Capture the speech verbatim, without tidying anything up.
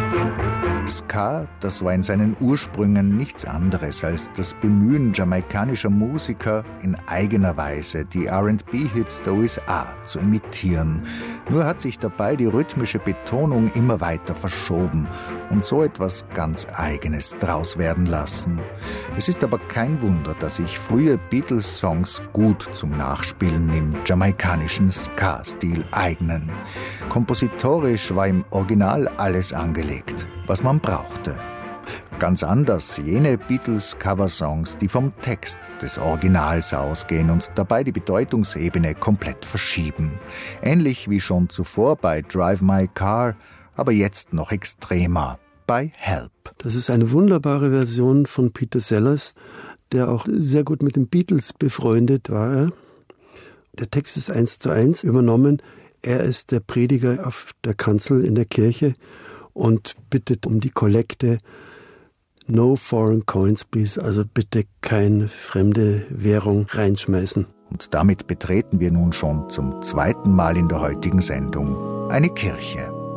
Ska, das war in seinen Ursprüngen nichts anderes als das Bemühen jamaikanischer Musiker, in eigener Weise die R and B-Hits der U S A zu imitieren. Nur hat sich dabei die rhythmische Betonung immer weiter verschoben und so etwas ganz Eigenes draus werden lassen. Es ist aber kein Wunder, dass sich frühe Beatles-Songs gut zum Nachspielen im jamaikanischen Ska-Stil eignen. Kompositorisch war im Original alles angelegt, was man brauchte. Ganz anders jene Beatles-Coversongs, die vom Text des Originals ausgehen und dabei die Bedeutungsebene komplett verschieben. Ähnlich wie schon zuvor bei Drive My Car, aber jetzt noch extremer bei Help. Das ist eine wunderbare Version von Peter Sellers, der auch sehr gut mit den Beatles befreundet war. Der Text ist eins zu eins übernommen. Er ist der Prediger auf der Kanzel in der Kirche und bittet um die Kollekte. No foreign coins, please. Also bitte keine fremde Währung reinschmeißen. Und damit betreten wir nun schon zum zweiten Mal in der heutigen Sendung eine Kirche.